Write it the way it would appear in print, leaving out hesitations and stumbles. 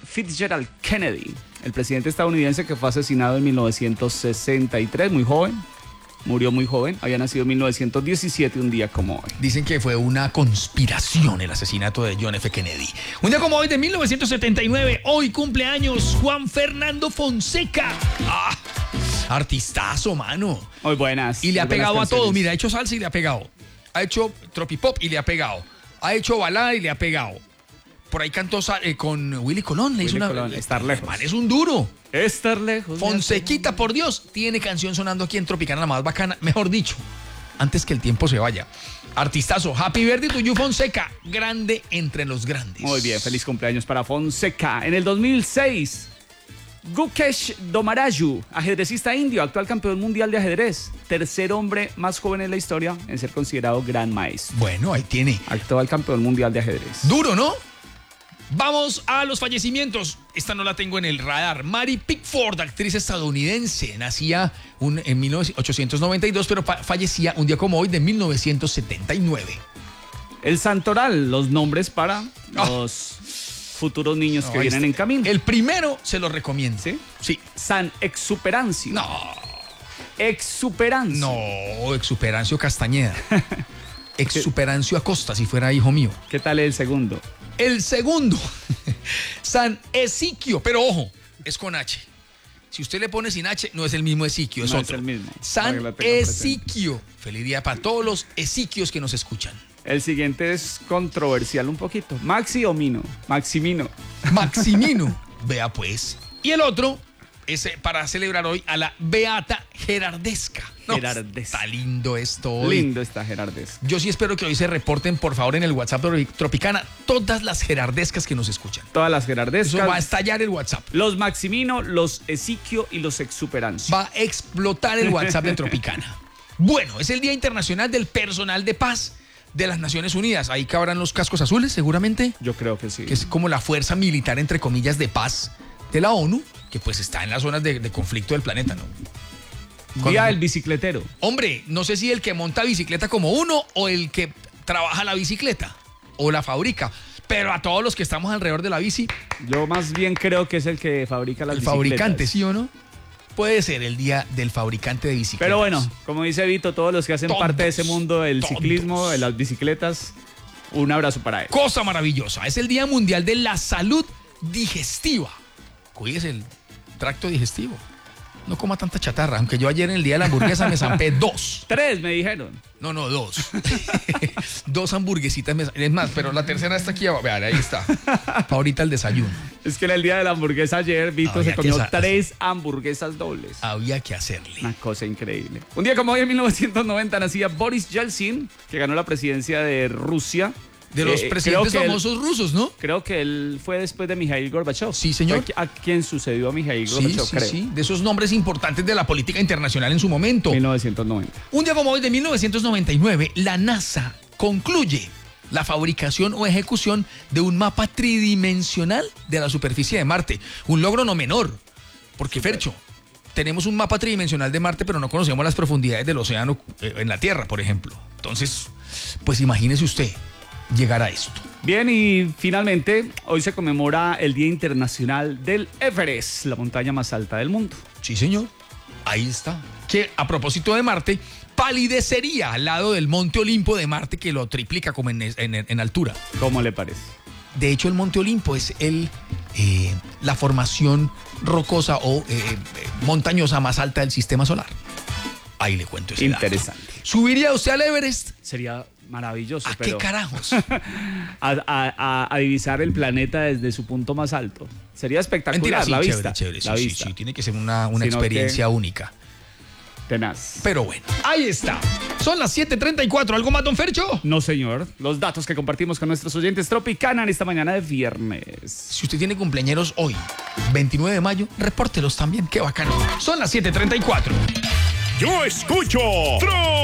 Fitzgerald Kennedy, el presidente estadounidense que fue asesinado en 1963, muy joven. Murió muy joven, había nacido en 1917, un día como hoy. Dicen que fue una conspiración el asesinato de John F. Kennedy. Un día como hoy de 1979, hoy cumpleaños Juan Fernando Fonseca. ¡Ah! Artistazo, mano. Muy buenas. Y le ha muy buenas pegado a canciones. todo. Mira, ha hecho salsa y le ha pegado. Ha hecho tropipop y le ha pegado. Ha hecho balada y le ha pegado. Por ahí cantó con Willy Colón. Le hizo Willy Colón, Estar Lejos. Man, es un duro. Estar lejos. Fonsequita, por Dios, tiene canción sonando aquí en Tropicana, la más bacana, mejor dicho, antes que el tiempo se vaya. Artistazo, happy birthday to you, Fonseca, grande entre los grandes. Muy bien, feliz cumpleaños para Fonseca. En el 2006, Gukesh Domarayu, ajedrecista indio, actual campeón mundial de ajedrez, tercer hombre más joven en la historia en ser considerado gran maestro. Bueno, ahí tiene. Actual campeón mundial de ajedrez. Duro, ¿no? Vamos a los fallecimientos. Esta no la tengo en el radar. Mary Pickford, actriz estadounidense, nacía en 1892, pero fallecía un día como hoy de 1979. El Santoral, los nombres para los futuros niños que vienen en camino. El primero se lo recomiendo. ¿Sí? Sí. San Exuperancio. No. Exuperancio. No, Exuperancio Castañeda. Exuperancio Acosta, si fuera hijo mío. ¿Qué tal el segundo? El segundo, San Esiquio, pero ojo, es con H. Si usted le pone sin H, no es el mismo Esiquio, es No otro. es el mismo. San Esiquio. Feliz día para todos los Esiquios que nos escuchan. El siguiente es controversial un poquito. Maxi o Mino. Maximino. Maximino. Vea pues. Y el otro es para celebrar hoy a la Beata Gerardesca. No, Gerardesca. está lindo esto hoy. Lindo está Gerardesca. Yo sí espero que hoy se reporten, por favor, en el WhatsApp Tropicana todas las gerardescas que nos escuchan. Todas las Gerardescas. Eso va a estallar el WhatsApp. Los Maximino, los Esiquio y los Exuperancio. Va a explotar el WhatsApp de Tropicana. Bueno, es el Día Internacional del Personal de Paz de las Naciones Unidas. Ahí cabrán los cascos azules, seguramente. Yo creo que sí. Que es como la fuerza militar, entre comillas, de paz de la ONU, que pues está en las zonas de conflicto del planeta, ¿no? Día del bicicletero. Hombre, no sé si el que monta bicicleta como uno o el que trabaja la bicicleta o la fabrica, pero a todos los que estamos alrededor de la bici. Yo más bien creo que es el que fabrica las bicicletas. El fabricante, ¿sí o no? Puede ser el día del fabricante de bicicletas. Pero bueno, como dice Vito, todos los que hacen parte de ese mundo del ciclismo, de las bicicletas, un abrazo para él. Cosa maravillosa. Es el Día Mundial de la Salud Digestiva. Cuídese el tracto digestivo. No coma tanta chatarra, aunque yo ayer en el día de la hamburguesa me zampé 2. 3 me dijeron. No, 2. 2 hamburguesitas. Es más, pero la tercera está aquí abajo. Vean, ahí está. Ahorita el desayuno. Es que en el día de la hamburguesa ayer, Vito Había se comió que 3 hamburguesas dobles. Había que hacerle. Una cosa increíble. Un día como hoy, en 1990, nacía Boris Yeltsin, que ganó la presidencia de Rusia. De los presidentes famosos rusos, ¿no? Creo que él fue después de Mikhail Gorbachev. Sí, señor. Fue a quien sucedió a Mikhail Gorbachev, creo. Sí, de esos nombres importantes de la política internacional en su momento. 1990. Un día como hoy de 1999, la NASA concluye la fabricación o ejecución de un mapa tridimensional de la superficie de Marte. Un logro no menor, porque Fercho, tenemos un mapa tridimensional de Marte, pero no conocemos las profundidades del océano en la Tierra, por ejemplo. Entonces, pues imagínese usted llegar a esto. Bien, y finalmente, hoy se conmemora el Día Internacional del Everest, la montaña más alta del mundo. Sí, señor. Ahí está. Que a propósito de Marte, palidecería al lado del Monte Olimpo de Marte, que lo triplica como en altura. ¿Cómo le parece? De hecho, el Monte Olimpo es la formación rocosa o montañosa más alta del sistema solar. Ahí le cuento ese interesante dato. ¿Subiría usted al Everest? Sería maravilloso. ¿A pero qué carajos? a divisar el planeta desde su punto más alto. Sería espectacular. Mentira, sí, la chévere, vista. chévere. La Sí, vista. sí, tiene que ser una Sino experiencia única. Tenaz. Pero bueno, ahí está. Son las 7:34. ¿Algo más, don Fercho? No, señor. Los datos que compartimos con nuestros oyentes Tropicana en esta mañana de viernes. Si usted tiene cumpleañeros hoy, 29 de mayo, repórtelos también. Qué bacano. Son las 7:34. Yo escucho